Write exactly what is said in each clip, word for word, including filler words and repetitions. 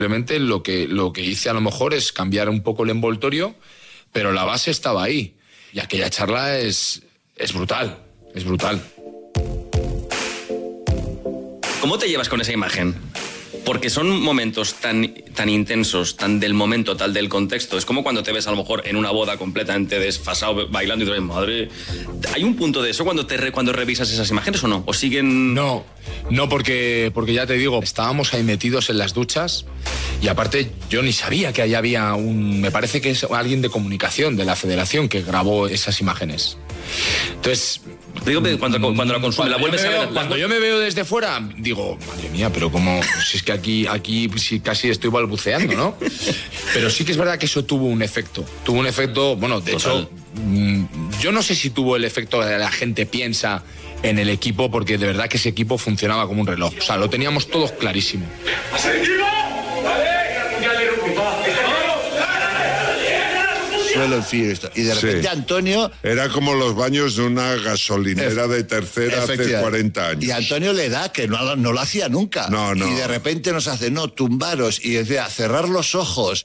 Simplemente lo que, lo que hice a lo mejor es cambiar un poco el envoltorio, pero la base estaba ahí. Y aquella charla es, es brutal, es brutal. ¿Cómo te llevas con esa imagen? Porque son momentos tan, tan intensos, tan del momento, tal del contexto. Es como cuando te ves a lo mejor en una boda completamente desfasado, bailando y te ves, madre... ¿Hay un punto de eso cuando, te re, cuando revisas esas imágenes o no? ¿O siguen...? No, no porque, porque ya te digo, estábamos ahí metidos en las duchas y aparte yo ni sabía que ahí había un... Me parece que es alguien de comunicación de la federación que grabó esas imágenes. Entonces... Digo, cuando, cuando la consume, la vuelves a ver... Veo, cuando yo me veo desde fuera, digo, madre mía, pero como... Si es que aquí, aquí sí, casi estoy balbuceando, ¿no? Pero sí que es verdad que eso tuvo un efecto. Tuvo un efecto, bueno, de Total. hecho, yo no sé si tuvo el efecto de la gente piensa en el equipo, porque de verdad que ese equipo funcionaba como un reloj. O sea, lo teníamos todos clarísimo. Suelo decir esto. Y de repente Sí. Antonio... Era como los baños de una gasolinera de tercera hace cuarenta años. Y Antonio le da que no, no lo hacía nunca. No, no. Y de repente nos hace, no, tumbaros. Y decía, cerrar los ojos.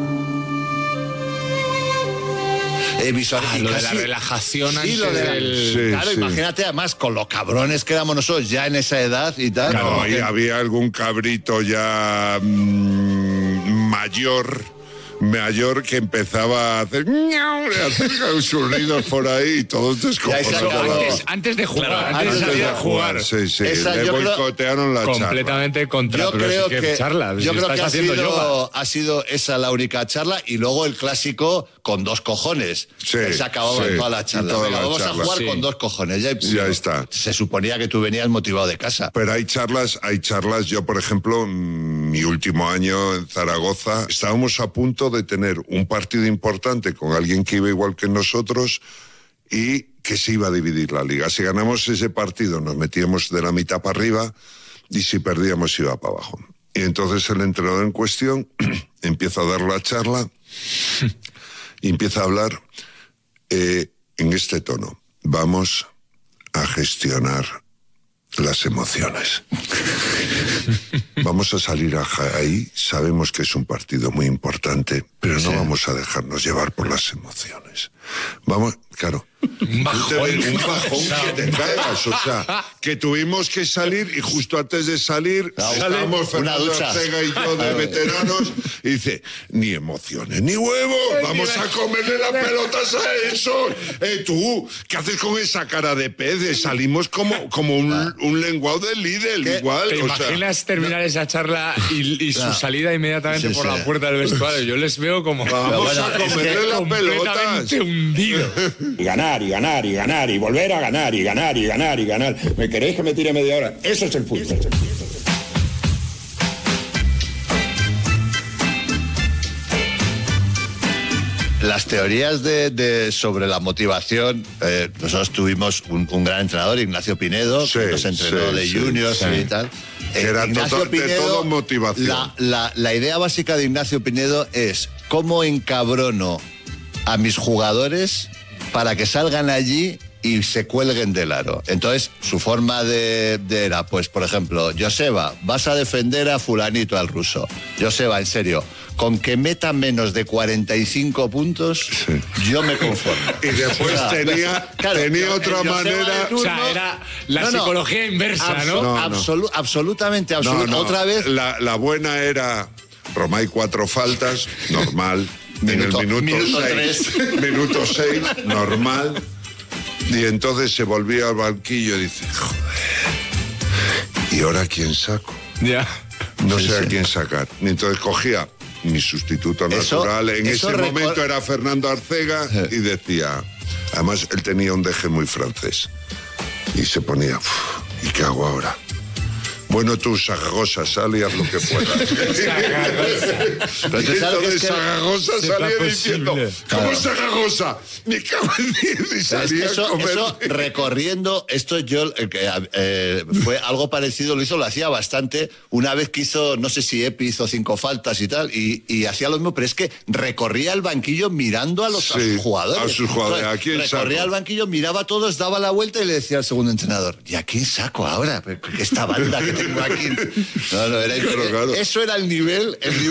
Eh, visual, Ah, y lo de casi- la relajación Sí, antes lo de la- del... Sí, claro, sí. imagínate además con los cabrones que éramos nosotros ya en esa edad y tal. No, como y que- había algún cabrito ya mmm, mayor, mayor que empezaba a hacer, ñau, a hacer sus ruidos por ahí y todos Ya se acababa. Antes, antes de jugar, Claro, antes, antes de salir de a jugar. Sí, sí, Esa le yo creo- boicotearon la charla. Completamente contra. Yo pero creo es que, que, charla, yo si creo estás que ha, haciendo yoga. sido, ha sido esa la única charla y luego el clásico con dos cojones. Sí, se acababa sí, toda la charla. toda Venga, la vamos charla. a jugar Sí. con dos cojones. Ya, Ya está. Se suponía que tú venías motivado de casa. Pero hay charlas, hay charlas. Yo, por ejemplo, mm, mi último año en Zaragoza, estábamos a punto de tener un partido importante con alguien que iba igual que nosotros y que se iba a dividir la liga. Si ganamos ese partido nos metíamos de la mitad para arriba y si perdíamos iba para abajo. Y entonces el entrenador en cuestión empieza a dar la charla y empieza a hablar eh, en este tono. Vamos a gestionar las emociones. Vamos a salir a ahí, sabemos que es un partido muy importante, pero no Sí. vamos a dejarnos llevar por las emociones. Vamos, claro. Un bajón. Un bajón que te caigas, o sea, que tuvimos que salir y justo antes de salir Claro, estábamos una Fernando ducha. Ortega y yo de veteranos y dice, ni emociones, ni huevos, vamos a comerle las pelotas a eso. Eh, tú, ¿qué haces con esa cara de pez? Salimos como, como un, un lenguado de Lidl, ¿Qué? igual. ¿Te o sea, imaginas terminar esa charla y, y su Claro. salida inmediatamente Sí, por sí. la puerta del vestuario? Yo les veo como Vamos bueno, a es que comerle las pelotas. completamente hundidos. Y ganar, y ganar, y ganar, y volver a ganar, y ganar, y ganar, y ganar. ¿Me queréis que me tire media hora? Eso es el fútbol. Las teorías de, de- sobre la motivación, eh, nosotros tuvimos un, un gran entrenador, Ignacio Pinedo, Sí, que nos entrenó sí, de sí, juniors sí. y tal. Que era total- de todo motivación. La, la- la idea básica de Ignacio Pinedo es cómo encabrono a mis jugadores para que salgan allí y se cuelguen del aro. Entonces, su forma de, de era, pues, por ejemplo, Joseba, vas a defender a fulanito, al ruso. Joseba, en serio, con que meta menos de cuarenta y cinco puntos, yo me conformo. Y después O sea, tenía, claro, tenía el otra Joseba manera. de turno- O sea, era la No, no. psicología inversa, Abso- ¿no? No, no. absolu- absolutamente, No, absolutamente. no, Otra vez, La, la buena era Romay cuatro faltas, normal. Minuto- en el minuto, minuto seis, minuto seis, normal. Y entonces se volvía al banquillo y dice, joder, ¿y ahora quién saco? Ya. No Sí, sé sí. a quién sacar. Y entonces cogía mi sustituto Eso- natural. En eso ese recor- momento era Fernando Arcega y decía, además él tenía un deje muy francés. Y se ponía, "Uf, ¿y qué hago ahora? Bueno, tú, Zaragoza, sal y haz lo que puedas. Pero tú Y sabes que es entonces que- Zaragoza c'est salía pas diciendo, posible. ¿cómo Claro. Zaragoza? Me cago en diez. Y Pero es salía que eso, a comer. eso recorriendo, esto yo, eh, que, eh, fue algo parecido, lo hizo, lo hacía bastante, una vez que hizo, no sé si Epi hizo cinco faltas y tal, y, y hacía lo mismo, pero es que recorría el banquillo mirando a los a Sí, sus jugadores. a sus jugadores. Entonces, ¿A quién recorría saco? el banquillo, miraba a todos, daba la vuelta y le decía al segundo entrenador, ¿y a quién saco ahora? ¿Qué esta banda que Joaquín. No, no, era, Claro, claro. eso era el nivel, el nivel